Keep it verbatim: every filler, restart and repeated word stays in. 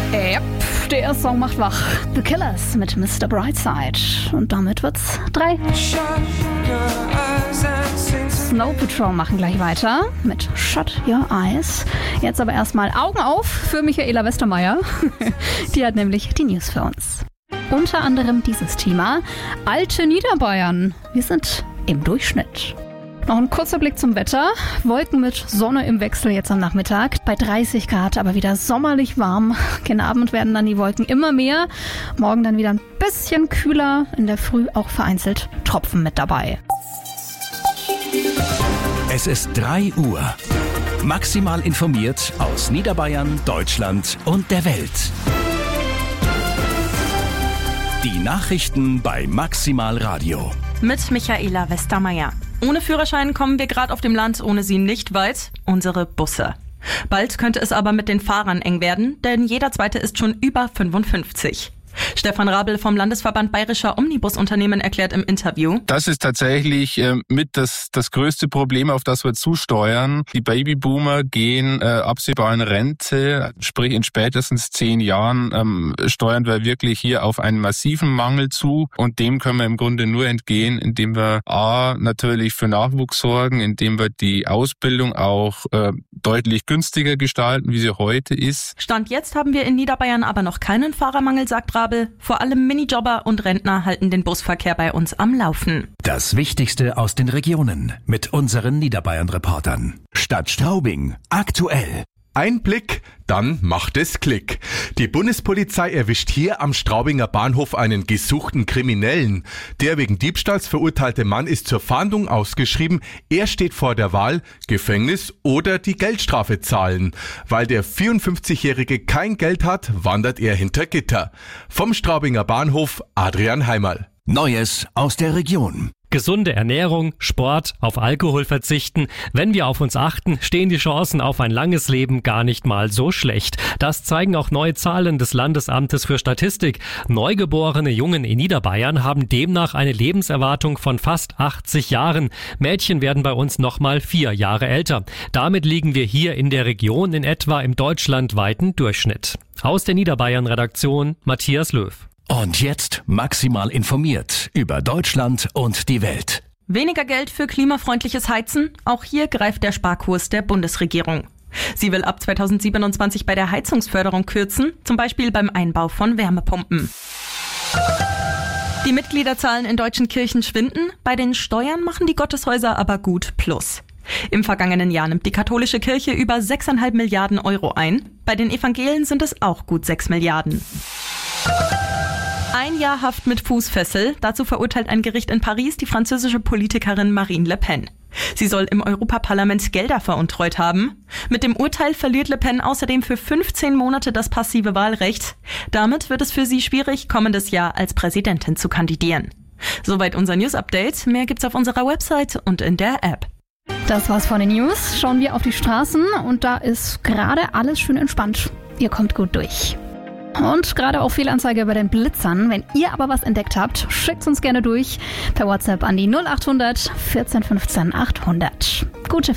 Yep, der Song macht wach. The Killers mit Mister Brightside. Und damit wird's drei. Snow Patrol machen gleich weiter mit Shut Your Eyes. Jetzt aber erstmal Augen auf für Michaela Westermeier. Die hat nämlich die News für uns. Unter anderem dieses Thema: alte Niederbayern. Wir sind im Durchschnitt. Noch ein kurzer Blick zum Wetter. Wolken mit Sonne im Wechsel jetzt am Nachmittag. Bei dreißig Grad, aber wieder sommerlich warm. Gegen Abend werden dann die Wolken immer mehr. Morgen dann wieder ein bisschen kühler. In der Früh auch vereinzelt Tropfen mit dabei. Es ist drei Uhr. Maximal informiert aus Niederbayern, Deutschland und der Welt. Die Nachrichten bei Maximal Radio. Mit Michaela Westermeier. Ohne Führerschein kommen wir gerade auf dem Land ohne sie nicht weit. Unsere Busse. Bald könnte es aber mit den Fahrern eng werden, denn jeder Zweite ist schon über fünfundfünfzig. Stefan Rabel vom Landesverband Bayerischer Omnibusunternehmen erklärt im Interview: Das ist tatsächlich äh, mit das, das größte Problem, auf das wir zusteuern. Die Babyboomer gehen äh, absehbar in Rente, sprich in spätestens zehn Jahren ähm, steuern wir wirklich hier auf einen massiven Mangel zu. Und dem können wir im Grunde nur entgehen, indem wir A, natürlich für Nachwuchs sorgen, indem wir die Ausbildung auch äh, deutlich günstiger gestalten, wie sie heute ist. Stand jetzt haben wir in Niederbayern aber noch keinen Fahrermangel, sagt Rabel. Vor allem Minijobber und Rentner halten den Busverkehr bei uns am Laufen. Das Wichtigste aus den Regionen mit unseren Niederbayern-Reportern. Stadt Straubing, aktuell. Ein Blick, dann macht es Klick. Die Bundespolizei erwischt hier am Straubinger Bahnhof einen gesuchten Kriminellen. Der wegen Diebstahls verurteilte Mann ist zur Fahndung ausgeschrieben. Er steht vor der Wahl, Gefängnis oder die Geldstrafe zahlen. Weil der vierundfünfzigjährige kein Geld hat, wandert er hinter Gitter. Vom Straubinger Bahnhof Adrian Heimerl. Neues aus der Region. Gesunde Ernährung, Sport, auf Alkohol verzichten. Wenn wir auf uns achten, stehen die Chancen auf ein langes Leben gar nicht mal so schlecht. Das zeigen auch neue Zahlen des Landesamtes für Statistik. Neugeborene Jungen in Niederbayern haben demnach eine Lebenserwartung von fast achtzig Jahren. Mädchen werden bei uns nochmal vier Jahre älter. Damit liegen wir hier in der Region in etwa im deutschlandweiten Durchschnitt. Aus der Niederbayern-Redaktion Matthias Löw. Und jetzt maximal informiert über Deutschland und die Welt. Weniger Geld für klimafreundliches Heizen? Auch hier greift der Sparkurs der Bundesregierung. Sie will ab zweitausendsiebenundzwanzig bei der Heizungsförderung kürzen, zum Beispiel beim Einbau von Wärmepumpen. Die Mitgliederzahlen in deutschen Kirchen schwinden, bei den Steuern machen die Gotteshäuser aber gut Plus. Im vergangenen Jahr nimmt die katholische Kirche über sechseinhalb Milliarden Euro ein, bei den Evangelien sind es auch gut sechs Milliarden. Ein Jahr Haft mit Fußfessel. Dazu verurteilt ein Gericht in Paris die französische Politikerin Marine Le Pen. Sie soll im Europaparlament Gelder veruntreut haben. Mit dem Urteil verliert Le Pen außerdem für fünfzehn Monate das passive Wahlrecht. Damit wird es für sie schwierig, kommendes Jahr als Präsidentin zu kandidieren. Soweit unser News-Update. Mehr gibt's auf unserer Website und in der App. Das war's von den News. Schauen wir auf die Straßen und da ist gerade alles schön entspannt. Ihr kommt gut durch. Und gerade auch Fehlanzeige bei den Blitzern. Wenn ihr aber was entdeckt habt, schickt's uns gerne durch per WhatsApp an die null acht hundert vierzehn fünfzehn achthundert. Gute